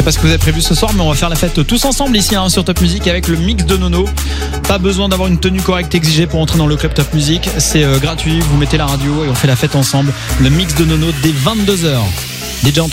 pas ce que vous avez prévu ce soir, mais on va faire la fête tous ensemble ici sur Top Music avec le mix de Nono. Pas besoin d'avoir une tenue correcte exigée pour entrer dans le club Top Music. C'est gratuit, vous mettez la radio et on fait la fête ensemble. Le mix de Nono dès 22h. Déjà